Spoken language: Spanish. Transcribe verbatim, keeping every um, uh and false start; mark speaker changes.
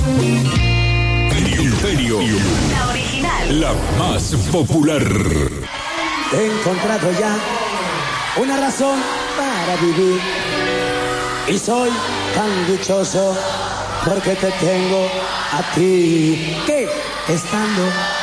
Speaker 1: Imperio.
Speaker 2: La original.
Speaker 1: La más popular.
Speaker 3: He encontrado ya una razón para vivir y soy tan dichoso porque te tengo a ti. Que estando